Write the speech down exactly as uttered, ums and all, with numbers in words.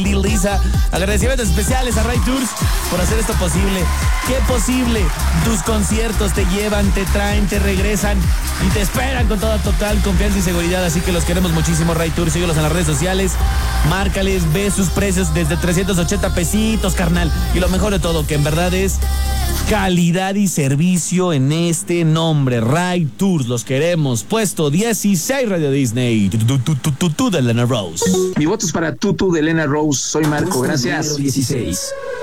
Lisa. Agradecimientos especiales a Ray Tours por hacer esto posible. ¿Qué posible? Tus conciertos te llevan, te traen, te regresan y te esperan con toda total confianza y seguridad. Así que los queremos muchísimo, Ray Tours. Síguelos en las redes sociales. Márcales, ve sus precios desde trescientos ochenta pesitos, carnal. Y lo mejor de todo, que en verdad es calidad y servicio en este nombre. Ray Tours, los queremos. Puesto dieciséis, Radio Disney. Tutu de Elena Rose. Mi voto es para Tutu de Elena Rose. Soy Marco, gracias. dieciséis.